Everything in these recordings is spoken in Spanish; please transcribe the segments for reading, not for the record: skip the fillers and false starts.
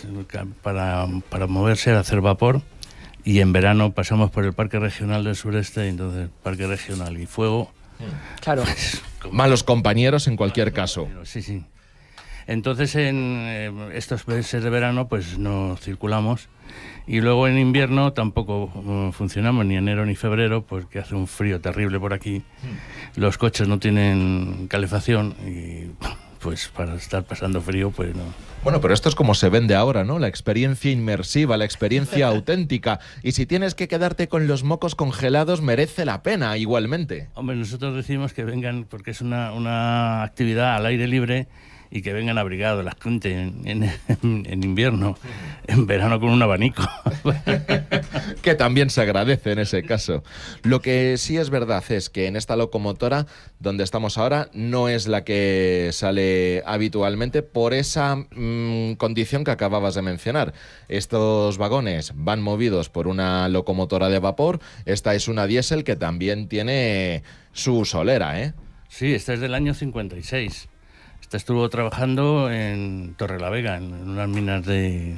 para moverse era hacer vapor, y en verano pasamos por el Parque Regional del Sureste, y entonces Parque Regional y fuego. Claro. Pues, Malos compañeros en cualquier caso. Sí, sí. Entonces en estos meses de verano pues no circulamos, y luego en invierno tampoco funcionamos, ni enero ni febrero, porque hace un frío terrible por aquí. Los coches no tienen calefacción y pues para estar pasando frío pues no. Bueno, pero esto es como se vende ahora, ¿no? La experiencia inmersiva, la experiencia auténtica. Y si tienes que quedarte con los mocos congelados, merece la pena igualmente. Hombre, nosotros decimos que vengan porque es una actividad al aire libre, y que vengan abrigados la gente en invierno, en verano con un abanico. Que también se agradece en ese caso. Lo que sí es verdad es que en esta locomotora donde estamos ahora no es la que sale habitualmente por esa condición que acababas de mencionar. Estos vagones van movidos por una locomotora de vapor. Esta es una diésel que también tiene su solera, ¿eh? Sí, esta es del año 56. Esta estuvo trabajando en Torrelavega, en unas minas de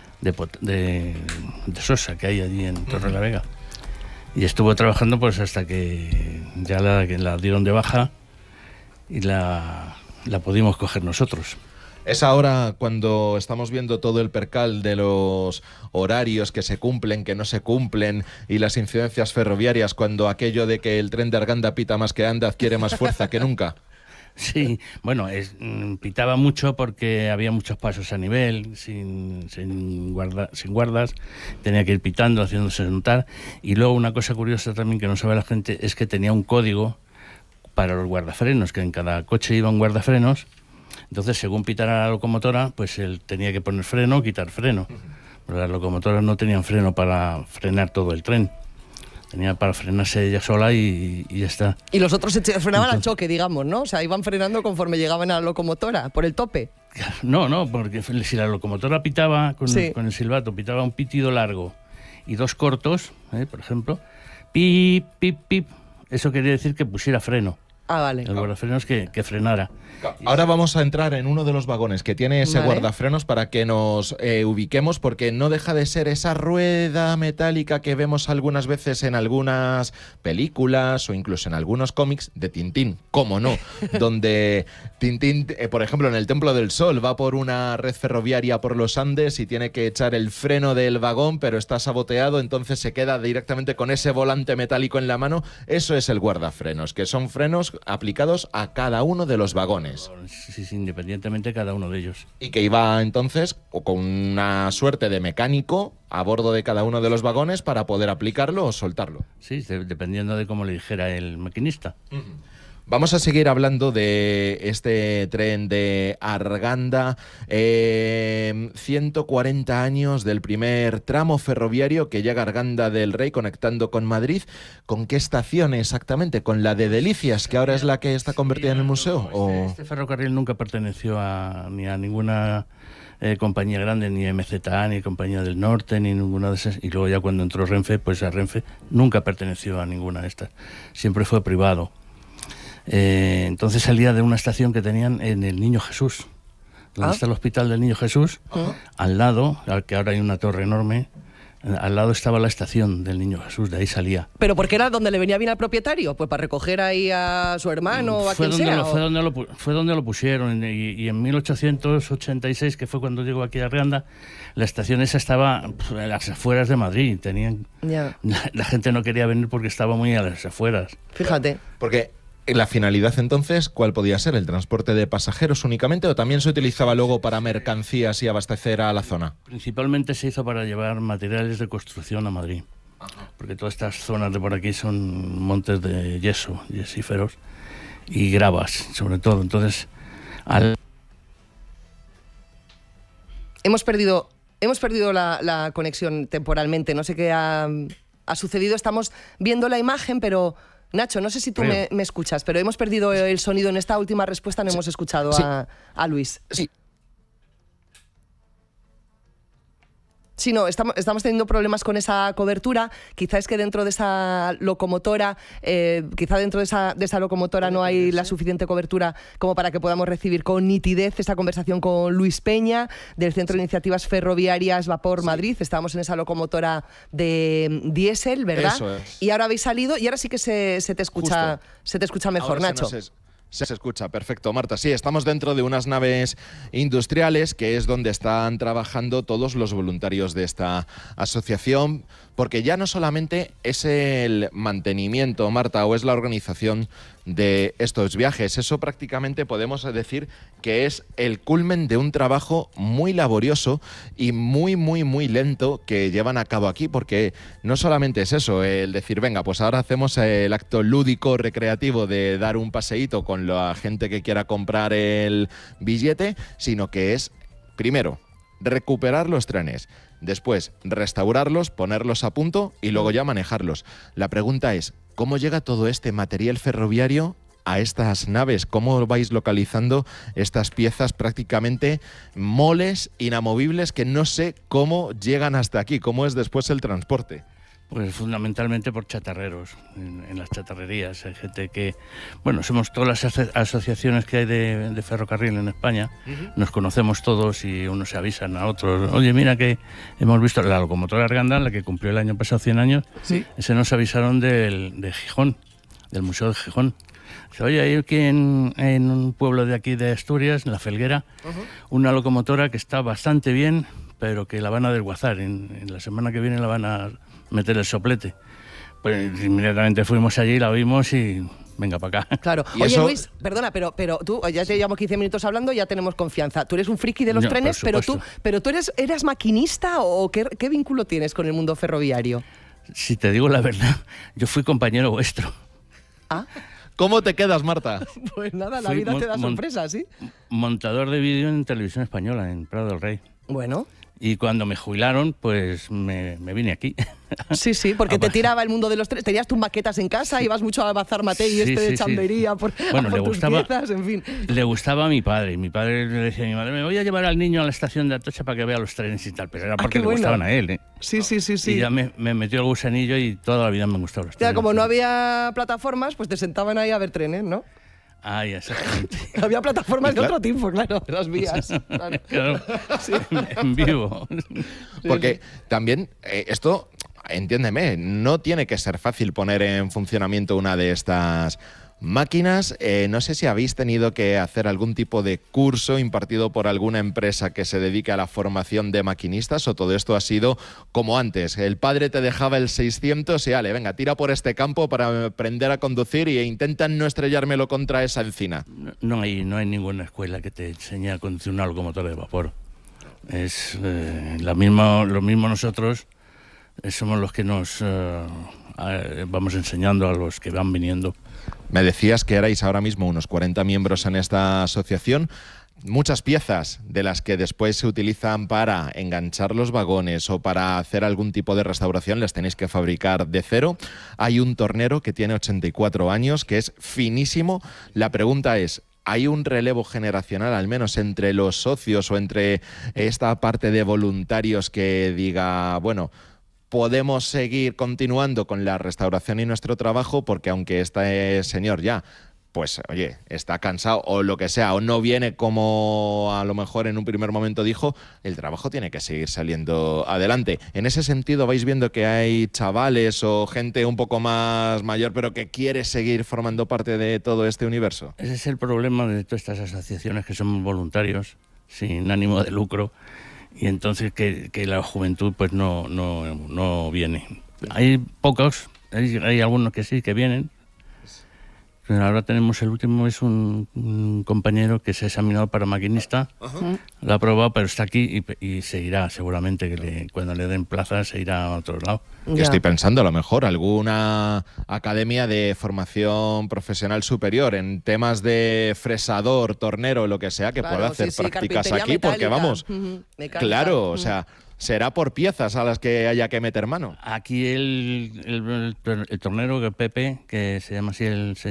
sosa que hay allí en Torrelavega. Y estuvo trabajando pues hasta que ya la dieron de baja y la pudimos coger nosotros. Es ahora cuando estamos viendo todo el percal de los horarios que se cumplen, que no se cumplen, y las incidencias ferroviarias, cuando aquello de que el tren de Arganda pita más que anda adquiere más fuerza que nunca. Sí, bueno, pitaba mucho porque había muchos pasos a nivel, sin guardas, tenía que ir pitando, haciéndose notar. Y luego una cosa curiosa también que no sabe la gente es que tenía un código para los guardafrenos, que en cada coche iba un guardafrenos. Entonces, según pitara la locomotora, pues él tenía que poner freno o quitar freno. Pero las locomotoras no tenían freno para frenar todo el tren. Tenía para frenarse ella sola y ya está. Y los otros frenaban al choque, digamos, ¿no? O sea, iban frenando conforme llegaban a la locomotora, por el tope. No, porque si la locomotora pitaba con el silbato, pitaba un pitido largo y dos cortos, por ejemplo, pip, pip, pip, eso quería decir que pusiera freno. Ah, vale. El guardafrenos que frenara. Ahora vamos a entrar en uno de los vagones que tiene ese guardafrenos para que nos ubiquemos, porque no deja de ser esa rueda metálica que vemos algunas veces en algunas películas o incluso en algunos cómics de Tintín, cómo no, donde Tintín, por ejemplo, en el Templo del Sol va por una red ferroviaria por los Andes y tiene que echar el freno del vagón, pero está saboteado, entonces se queda directamente con ese volante metálico en la mano. Eso es el guardafrenos, que son frenos aplicados a cada uno de los vagones. Sí, independientemente cada uno de ellos. Y que iba entonces con una suerte de mecánico a bordo de cada uno de los vagones para poder aplicarlo o soltarlo. Sí, dependiendo de cómo le dijera el maquinista. Vamos a seguir hablando de este tren de Arganda, 140 años del primer tramo ferroviario que llega a Arganda del Rey conectando con Madrid. ¿Con qué estación exactamente? ¿Con la de Delicias, que ahora es la que está convertida en el museo? Este ferrocarril nunca perteneció ni a ninguna compañía grande, ni MZA, ni Compañía del Norte, ni ninguna de esas. Y luego ya cuando entró Renfe, pues a Renfe nunca perteneció a ninguna de estas. Siempre fue privado. Entonces salía de una estación que tenían en el Niño Jesús, donde está el Hospital del Niño Jesús. Al lado, que ahora hay una torre enorme, al lado estaba la estación del Niño Jesús, de ahí salía. ¿Pero porque era donde le venía bien al propietario? Pues para recoger ahí a su hermano o a quien sea. Fue donde lo pusieron, y en 1886, que fue cuando llegó aquí a Arganda, la estación esa estaba en las afueras de Madrid. La gente no quería venir porque estaba muy a las afueras. Fíjate. Porque la finalidad entonces, ¿cuál podía ser? ¿El transporte de pasajeros únicamente o también se utilizaba luego para mercancías y abastecer a la zona? Principalmente se hizo para llevar materiales de construcción a Madrid. Porque todas estas zonas de por aquí son montes de yeso, yesíferos y gravas, sobre todo. Entonces, Hemos perdido la conexión temporalmente. No sé qué ha sucedido. Estamos viendo la imagen, pero Nacho, no sé si tú me escuchas, pero hemos perdido el sonido en esta última respuesta. No hemos escuchado a Luis. Sí. Sí, no, estamos teniendo problemas con esa cobertura. Quizá es que dentro de esa locomotora, no hay la suficiente cobertura como para que podamos recibir con nitidez esta conversación con Luis Peña, del Centro de Iniciativas Ferroviarias Vapor Madrid. Estábamos en esa locomotora de diésel, ¿verdad? Eso es. Y ahora habéis salido y ahora sí que se te escucha mejor, Ahora Nacho. Se escucha, perfecto, Marta. Sí, estamos dentro de unas naves industriales, que es donde están trabajando todos los voluntarios de esta asociación, porque ya no solamente es el mantenimiento, Marta, o es la organización de estos viajes, eso prácticamente podemos decir que es el culmen de un trabajo muy laborioso y muy, muy, muy lento que llevan a cabo aquí, porque no solamente es eso, el decir, venga, pues ahora hacemos el acto lúdico, recreativo de dar un paseíto con la gente que quiera comprar el billete, sino que es, primero, recuperar los trenes, después restaurarlos, ponerlos a punto y luego ya manejarlos. La pregunta es, ¿cómo llega todo este material ferroviario a estas naves? ¿Cómo vais localizando estas piezas prácticamente moles, inamovibles, que no sé cómo llegan hasta aquí? ¿Cómo es después el transporte? Pues fundamentalmente por chatarreros, en las chatarrerías. Hay gente que, bueno, somos todas las asociaciones que hay de ferrocarril en España, nos conocemos todos y unos se avisan a otros. Oye, mira que hemos visto la locomotora Arganda, la que cumplió el año pasado 100 años, ¿Sí? Ese nos avisaron de Gijón, del Museo de Gijón. Dice, oye, hay aquí en un pueblo de aquí de Asturias, en La Felguera, una locomotora que está bastante bien, pero que la van a desguazar. En la semana que viene la van a meter el soplete. Pues inmediatamente fuimos allí, la vimos y venga para acá. Claro. Oye, Luis, perdona, pero tú, ya te llevamos 15 minutos hablando, ya tenemos confianza. Tú eres un friki de los trenes, pero tú eras maquinista o ¿qué vínculo tienes con el mundo ferroviario? Si te digo la verdad, yo fui compañero vuestro. ¿Ah? ¿Cómo te quedas, Marta? Pues nada, la vida te da sorpresas, ¿sí? Montador de vídeo en Televisión Española, en Prado del Rey. Bueno. Y cuando me jubilaron, pues me vine aquí. Sí, porque te tiraba el mundo de los trenes. Tenías tus maquetas en casa, ibas mucho a Bazar Matei de Chambería por tus piezas, en fin. Le gustaba a mi padre. Y mi padre le decía a mi madre, me voy a llevar al niño a la estación de Atocha para que vea los trenes y tal. Pero era porque le gustaban a él, ¿eh? Sí. Y ya me metió el gusanillo y toda la vida me gustaban los trenes. Ya, como no había plataformas, pues te sentaban ahí a ver trenes, ¿no? Ay, exactamente. Había plataformas de otro tipo, claro, de las vías. Claro, sí. En vivo. Porque también esto, entiéndeme, no tiene que ser fácil poner en funcionamiento una de estas máquinas. No sé si habéis tenido que hacer algún tipo de curso impartido por alguna empresa que se dedique a la formación de maquinistas, o todo esto ha sido como antes. El padre te dejaba el 600 y ale, venga, tira por este campo para aprender a conducir e intentan no estrellármelo contra esa encina. No hay ninguna escuela que te enseñe a conducir una locomotora de vapor. Es lo mismo nosotros, somos los que nos vamos enseñando a los que van viniendo. Me decías que erais ahora mismo unos 40 miembros en esta asociación. Muchas piezas de las que después se utilizan para enganchar los vagones o para hacer algún tipo de restauración las tenéis que fabricar de cero. Hay un tornero que tiene 84 años, que es finísimo. La pregunta es, ¿hay un relevo generacional, al menos entre los socios o entre esta parte de voluntarios, que diga, bueno, podemos seguir continuando con la restauración y nuestro trabajo, porque aunque este señor ya, pues oye, está cansado o lo que sea, o no viene como a lo mejor en un primer momento dijo, el trabajo tiene que seguir saliendo adelante? En ese sentido, ¿vais viendo que hay chavales o gente un poco más mayor pero que quiere seguir formando parte de todo este universo? Ese es el problema de todas estas asociaciones, que somos voluntarios, sin ánimo de lucro. Y entonces que la juventud pues no viene. Hay pocos, hay algunos que sí, que vienen. Pero ahora tenemos el último, es un compañero que se ha examinado para maquinista. Lo ha aprobado, pero está aquí y se irá seguramente, que cuando le den plaza se irá a otro lado. Estoy pensando a lo mejor alguna academia de formación profesional superior en temas de fresador, tornero, lo que sea, que pueda hacer prácticas aquí, porque vamos, claro, o sea, será por piezas a las que haya que meter mano. Aquí el tornero, que Pepe, que se llama así el señor,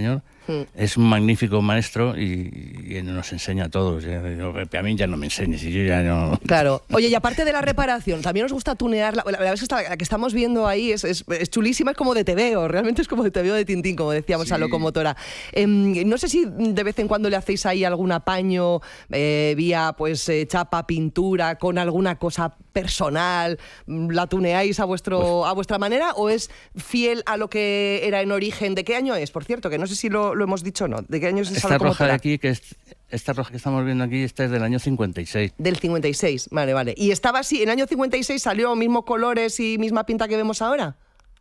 Es un magnífico maestro y nos enseña a todos. A mí ya no me enseñes y yo ya no... Claro. Oye, y aparte de la reparación, también nos gusta tunear. La verdad es que la que estamos viendo ahí es chulísima, es como de TVO, realmente es como de TVO de Tintín, como decíamos, a locomotora. No sé si de vez en cuando le hacéis ahí algún apaño vía pues chapa, pintura, con alguna cosa personal, la tuneáis a vuestra manera, o es fiel a lo que era en origen. ¿De qué año es, por cierto? Que no sé si lo hemos dicho o no. ¿De qué año es esa locomotora? Esta roja de aquí, esta roja que estamos viendo aquí, esta es del año 56. Del 56, vale. ¿Y estaba así, en el año 56 salió mismos colores y misma pinta que vemos ahora?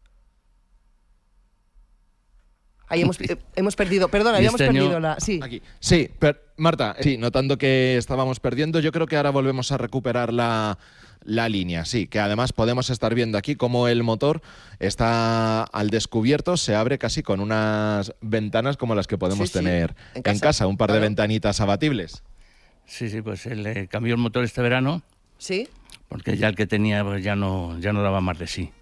Ahí hemos perdido, perdona, habíamos perdido la... Sí, aquí. Sí, Marta, sí, notando que estábamos perdiendo, yo creo que ahora volvemos a recuperar la línea, sí, que además podemos estar viendo aquí cómo el motor está al descubierto, se abre casi con unas ventanas como las que podemos tener en casa, un par de ventanitas abatibles. Sí, pues él cambió el motor este verano. Sí. Porque ya el que tenía pues ya no daba más de sí.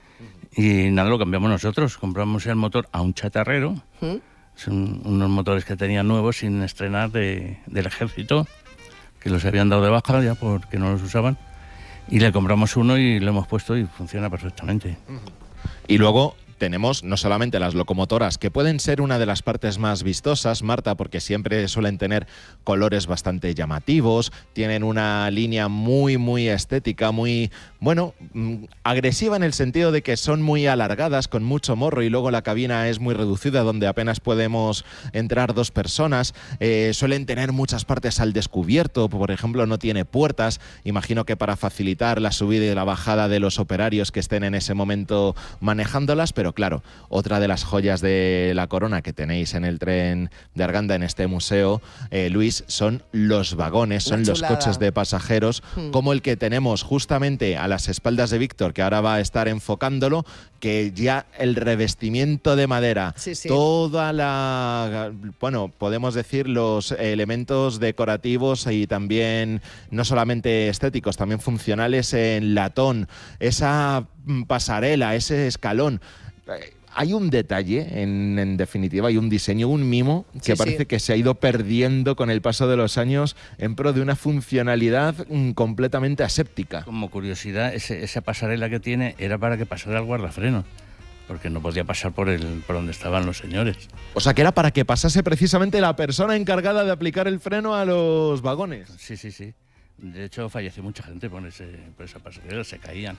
Y nada, lo cambiamos nosotros, compramos el motor a un chatarrero. Son unos motores que tenían nuevos sin estrenar del ejército, que los habían dado de baja ya porque no los usaban. Y le compramos uno y lo hemos puesto y funciona perfectamente. Y luego tenemos no solamente las locomotoras, que pueden ser una de las partes más vistosas, Marta, porque siempre suelen tener colores bastante llamativos, tienen una línea muy, muy estética, muy, bueno, agresiva en el sentido de que son muy alargadas, con mucho morro, y luego la cabina es muy reducida, donde apenas podemos entrar dos personas. Suelen tener muchas partes al descubierto, por ejemplo, no tiene puertas. Imagino que para facilitar la subida y la bajada de los operarios que estén en ese momento manejándolas, pero claro, otra de las joyas de la corona que tenéis en el tren de Arganda, en este museo, Luis, son los vagones, son los coches de pasajeros, como el que tenemos justamente a las espaldas de Víctor, que ahora va a estar enfocándolo, que ya el revestimiento de madera, toda la, bueno, podemos decir los elementos decorativos y también no solamente estéticos, también funcionales en latón, esa pasarela, ese escalón. Hay un detalle, en definitiva, hay un diseño, un mimo, que parece que se ha ido perdiendo con el paso de los años en pro de una funcionalidad completamente aséptica. Como curiosidad, esa pasarela que tiene era para que pasara el guardafreno, porque no podía pasar por donde estaban los señores. O sea, que era para que pasase precisamente la persona encargada de aplicar el freno a los vagones. Sí. De hecho, falleció mucha gente por esa pasarela, se caían.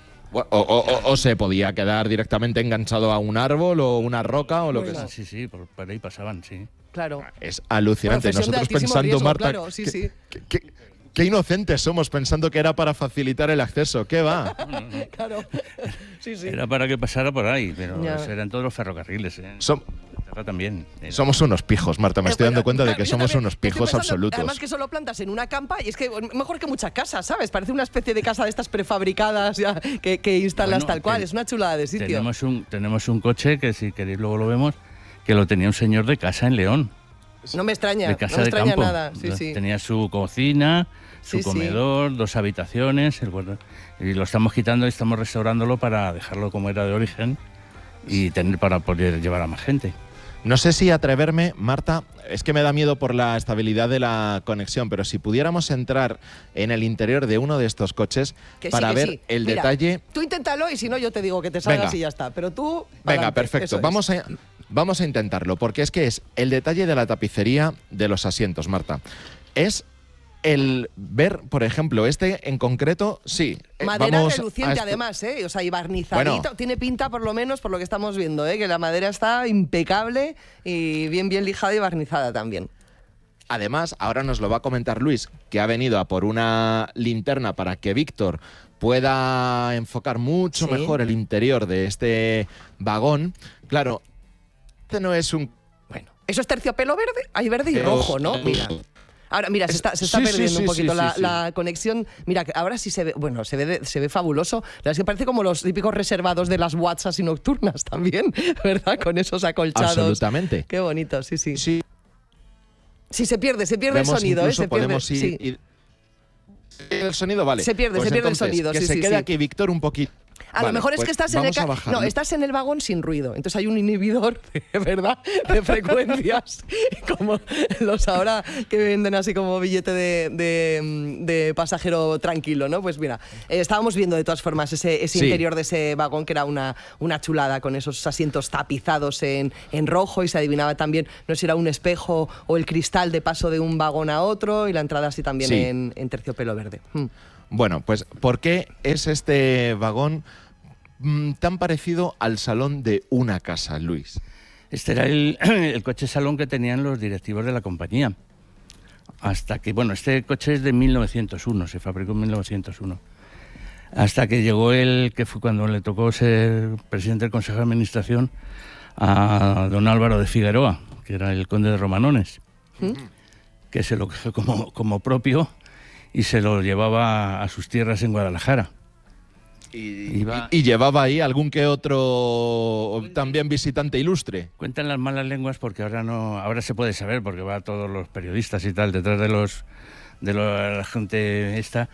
O se podía quedar directamente enganchado a un árbol o una roca o lo que sea. Sí, por ahí pasaban, sí. Claro. Es alucinante. Nosotros pensando, riesgo, Marta, claro, qué inocentes somos pensando que era para facilitar el acceso. ¿Qué va? Claro. Sí. Era para que pasara por ahí, pero eran todos los ferrocarriles. También. Somos unos pijos, Marta. Me estoy dando cuenta de que somos unos pijos absolutos. Además que solo plantas en una campa y es que mejor que muchas casas, ¿sabes? Parece una especie de casa de estas prefabricadas ya, que instalas tal cual. Es una chulada de sitio. Tenemos un coche que, si queréis luego lo vemos, que lo tenía un señor de casa en León. No me extraña, de casa no me extraña campo. Nada. Sí. Tenía su cocina, su comedor, 2 habitaciones, y lo estamos quitando y estamos restaurándolo para dejarlo como era de origen y tener para poder llevar a más gente. No sé si atreverme, Marta, es que me da miedo por la estabilidad de la conexión, pero si pudiéramos entrar en el interior de uno de estos coches para ver el detalle... Tú inténtalo y si no yo te digo que te salgas y ya está, pero tú... Venga, perfecto, vamos a intentarlo, porque es que es el detalle de la tapicería de los asientos, Marta. Es el ver, por ejemplo, este en concreto, sí. Madera reluciente además, o sea, y barnizadito. Bueno, tiene pinta, por lo menos, por lo que estamos viendo, que la madera está impecable y bien lijada y barnizada también. Además, ahora nos lo va a comentar Luis, que ha venido a por una linterna para que Víctor pueda enfocar mucho mejor el interior de este vagón. Claro, este no es un... Bueno, eso es terciopelo verde, hay verde y rojo, ¿no? Mira. Ahora, mira, se está perdiendo un poquito la conexión. Mira, ahora sí se ve, bueno, se ve fabuloso. La verdad es que parece como los típicos reservados de las WhatsApp y nocturnas también, ¿verdad? Con esos acolchados. Absolutamente. Qué bonito, sí. Sí, se pierde el sonido, se pierde. El sonido, vale. Se pierde pues el sonido, que se quede aquí, Víctor, un poquito. A lo mejor es que estás estás en el vagón sin ruido. Entonces hay un inhibidor, ¿verdad? De frecuencias. Como los ahora que venden así como billete de pasajero tranquilo, ¿no? Pues mira, estábamos viendo de todas formas ese interior de ese vagón, que era una chulada, con esos asientos tapizados en rojo, y se adivinaba también, no sé si era un espejo o el cristal de paso de un vagón a otro, y la entrada así también en terciopelo verde. Bueno, pues ¿por qué es este vagón tan parecido al salón de una casa, Luis? Este era el coche salón que tenían los directivos de la compañía. Hasta que, bueno, este coche es de 1901, se fabricó en 1901. Hasta que llegó que fue cuando le tocó ser presidente del Consejo de Administración, a don Álvaro de Figueroa, que era el conde de Romanones, que se lo cogió como propio y se lo llevaba a sus tierras en Guadalajara. Y llevaba ahí algún que otro también visitante ilustre. Cuentan las malas lenguas, porque ahora se puede saber, porque va todos los periodistas y tal detrás de la gente esta,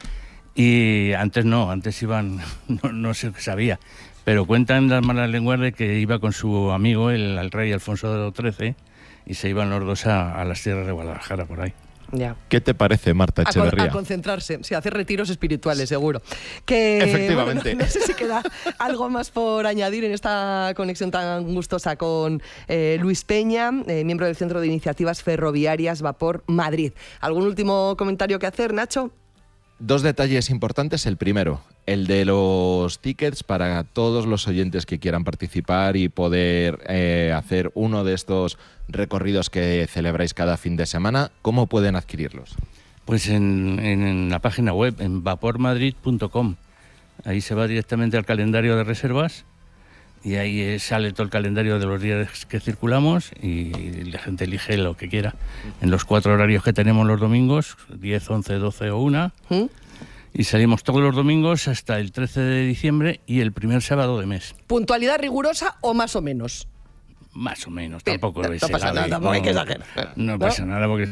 y antes iban, no se sabía, pero cuentan las malas lenguas de que iba con su amigo el rey Alfonso XIII, y se iban los dos a las tierras de Guadalajara, por ahí. Ya. ¿Qué te parece, Marta Echeverría? A concentrarse, sí, a hacer retiros espirituales, seguro. Efectivamente. Bueno, no sé si queda algo más por añadir en esta conexión tan gustosa con Luis Peña, miembro del Centro de Iniciativas Ferroviarias Vapor Madrid. ¿Algún último comentario que hacer, Nacho? Dos detalles importantes. El primero, el de los tickets para todos los oyentes que quieran participar y poder hacer uno de estos recorridos que celebráis cada fin de semana. ¿Cómo pueden adquirirlos? Pues en la página web, en vapormadrid.com. Ahí se va directamente al calendario de reservas y ahí sale todo el calendario de los días que circulamos, y la gente elige lo que quiera. En los 4 horarios que tenemos los domingos, 10, 11, 12 o 1, y salimos todos los domingos hasta el 13 de diciembre y el primer sábado de mes. ¿Puntualidad rigurosa o más o menos? Más o menos, tampoco es no pasa nada, tampoco hay que exagerar. No pasa nada, porque...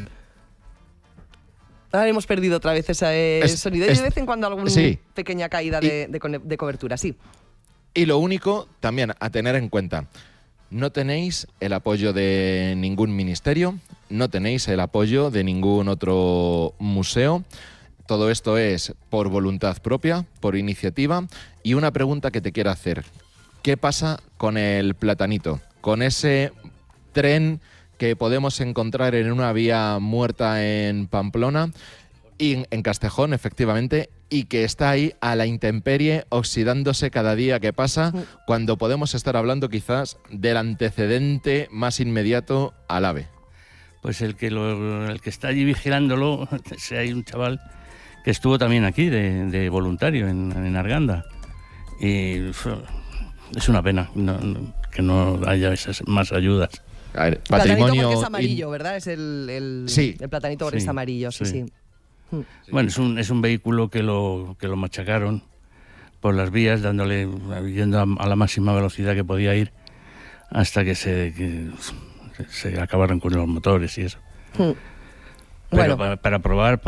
Ahora hemos perdido otra vez ese sonido. Y de vez en cuando alguna pequeña caída de cobertura, sí. Y lo único, también a tener en cuenta, no tenéis el apoyo de ningún ministerio, no tenéis el apoyo de ningún otro museo. Todo esto es por voluntad propia, por iniciativa. Y una pregunta que te quiero hacer. ¿Qué pasa con el Platanito? Con ese tren que podemos encontrar en una vía muerta en Pamplona, y en Castejón, efectivamente, y que está ahí a la intemperie, oxidándose cada día que pasa, cuando podemos estar hablando quizás del antecedente más inmediato al AVE. Pues el que está allí vigilándolo, hay un chaval que estuvo también aquí de voluntario en Arganda, y es una pena que no haya esas más ayudas. A ver, platanito porque es amarillo, ¿verdad? Es el platanito porque es amarillo, sí. Bueno, es un vehículo que lo machacaron por las vías, yendo a la máxima velocidad que podía ir, hasta que se acabaron con los motores y eso. Pero bueno, para probar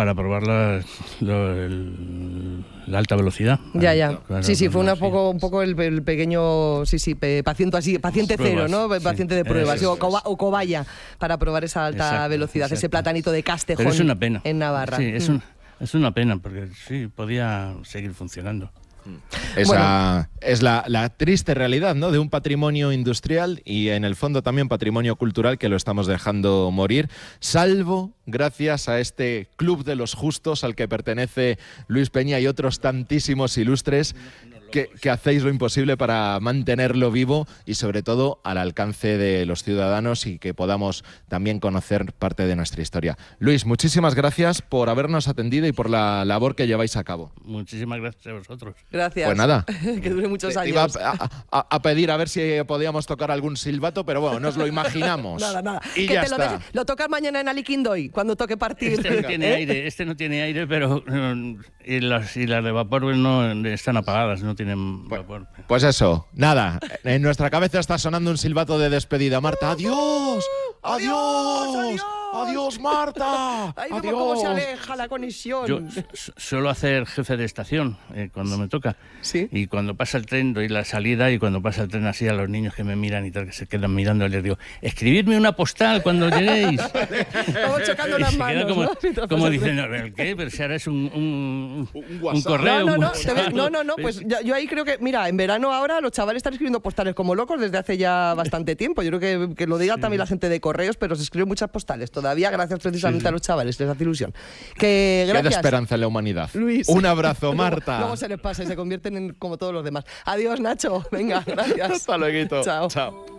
la alta velocidad. Ya. Sí, fue un poco el pequeño, paciente cero, ¿no? Paciente de pruebas, o cobaya, para probar esa alta velocidad, ese platanito de Castejón. Pero es una pena. En Navarra. Sí, es una pena, porque sí, podía seguir funcionando. Esa es la triste realidad, ¿no?, de un patrimonio industrial y en el fondo también patrimonio cultural que lo estamos dejando morir, salvo gracias a este club de los justos al que pertenece Luis Peña y otros tantísimos ilustres que hacéis lo imposible para mantenerlo vivo y sobre todo al alcance de los ciudadanos y que podamos también conocer parte de nuestra historia. Luis, muchísimas gracias por habernos atendido y por la labor que lleváis a cabo. Muchísimas gracias a vosotros. Gracias. Pues nada. Que dure muchos años. Iba a pedir a ver si podíamos tocar algún silbato, pero bueno, nos lo imaginamos. Nada. Y que ya te está. Lo tocas mañana en Aliquindoy, cuando toque partir. Este no tiene aire, pero y las de vapor no están apagadas, no tienen vapor. Pues eso, nada. En nuestra cabeza está sonando un silbato de despedida. Marta, ¡adiós! ¡Adiós! ¡Adiós, Marta! Ahí ¡Adiós! vemos cómo se aleja la conexión. Yo suelo hacer jefe de estación cuando me toca. Sí. Y cuando pasa el tren doy la salida y cuando pasa el tren así a los niños que me miran y tal, que se quedan mirando, les digo, escribidme una postal cuando lleguéis. Vamos chocando las manos, como, ¿no? como diciendo, ¿el qué? Pero si ahora es un correo. No, pues yo ahí creo que, mira, en verano ahora los chavales están escribiendo postales como locos desde hace ya bastante tiempo. Yo creo que lo diga también la gente de correos, pero se escriben muchas postales todavía, gracias precisamente a los chavales, les hace ilusión. Gracias. Queda esperanza en la humanidad. Luis. Un abrazo, Marta. Luego se les pasa y se convierten en como todos los demás. Adiós, Nacho. Venga, gracias. Hasta luego. Chao. Chao.